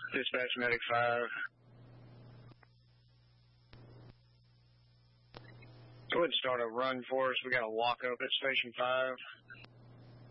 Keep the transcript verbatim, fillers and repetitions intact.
Dispatch Medic five. Go ahead and start a run for us. We got a lock up at Station five.